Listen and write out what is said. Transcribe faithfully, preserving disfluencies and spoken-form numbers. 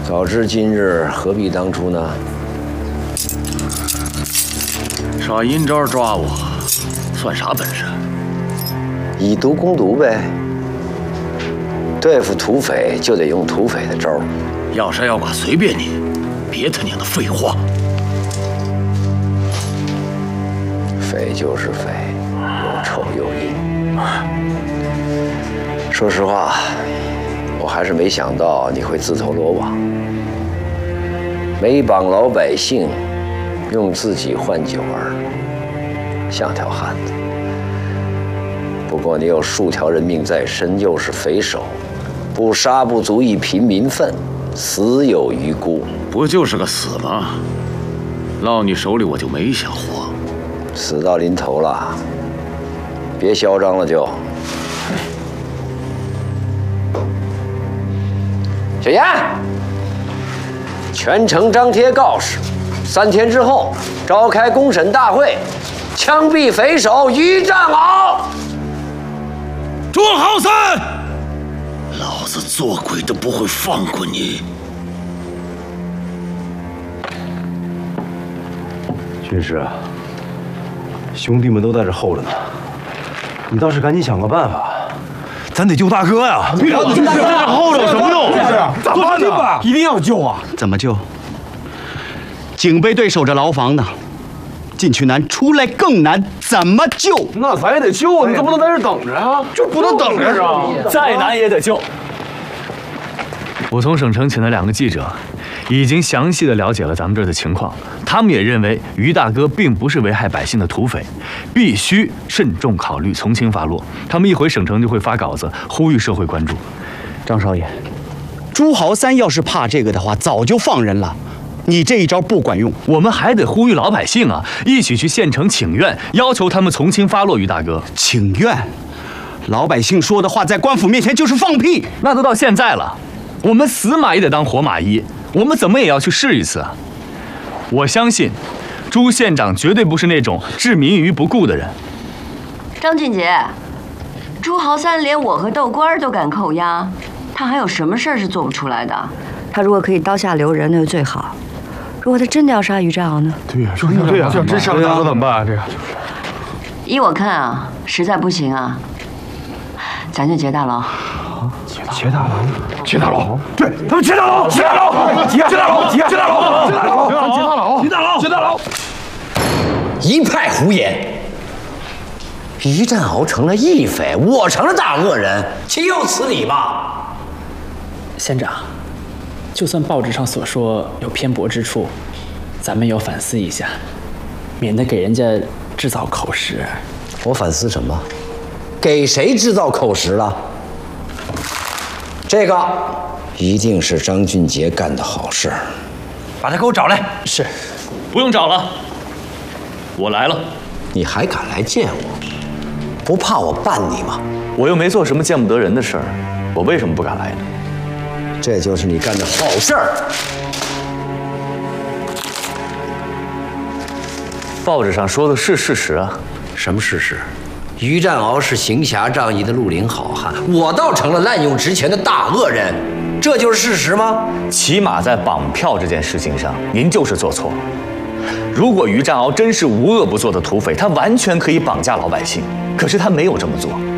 早知今日，何必当初呢？ 耍阴招抓我，算啥本事？ 以毒攻毒呗。对付土匪就得用土匪的招儿。 要杀要剐随便你，别他娘的废话。 匪就是匪，又臭又阴。说实话，我还是没想到你会自投罗网，没绑老百姓，用自己换酒儿，像条汉子。不过你有数条人命在身，又是匪首，不杀不足以平民愤，死有余辜。 不就是个死吗？落你手里我就没想活。 死到临头了，别嚣张了就。小严，全城张贴告示，三天之后召开公审大会，枪毙匪首于占鳌。 朱浩森，老子做鬼都不会放过你！ 军师，兄弟们都在这候着呢，你倒是赶紧想个办法，咱得救大哥呀！队长，军师，候着有什么用？咋办呢？一定要救啊！ 怎么救？警备队守着牢房呢，进去难，出来更难，怎么救？ 那咱也得救啊！你总不能在这等着啊！就不能等着啊！ 再难也得救。我从省城请了两个记者，已经详细的了解了咱们这儿的情况。他们也认为于大哥并不是危害百姓的土匪，必须慎重考虑，从轻发落。他们一回省城就会发稿子，呼吁社会关注。 张少爷，朱豪三要是怕这个的话，早就放人了。你这一招不管用， 我们还得呼吁老百姓啊，一起去县城请愿，要求他们从轻发落于大哥。 请愿？老百姓说的话在官府面前就是放屁。 那都到现在了，我们死马也得当活马医，我们怎么也要去试一次啊！我相信，朱县长绝对不是那种置民于不顾的人。 张俊杰，朱豪三连我和豆官都敢扣押，他还有什么事儿是做不出来的？他如果可以刀下留人，那就最好。如果他真的要杀于占鳌呢？ 对呀，对呀，这真杀大哥怎么办啊？这个， 依我看啊，实在不行啊，咱就劫大牢。 劫大牢，劫大牢，对他们劫大牢，劫大牢，劫大牢，劫大牢，劫大牢，劫大牢，劫大牢，劫大牢， 一派胡言！于占鳌成了义匪，我成了大恶人，岂有此理吧？ 县长，就算报纸上所说有偏颇之处，咱们也要反思一下，免得给人家制造口实。 我反思什么？给谁制造口实了？这个一定是张俊杰干的好事， 把他给我找来。 是， 不用找了，我来了。 你还敢来见我？不怕我办你吗？ 我又没做什么见不得人的事儿，我为什么不敢来呢？ 这就是你干的好事儿。 报纸上说的是事实啊。 什么事实？于占鳌是行侠仗义的绿林好汉，我倒成了滥用职权的大恶人，这就是事实吗？ 起码在绑票这件事情上，您就是做错了。如果于占鳌真是无恶不作的土匪，他完全可以绑架老百姓，可是他没有这么做。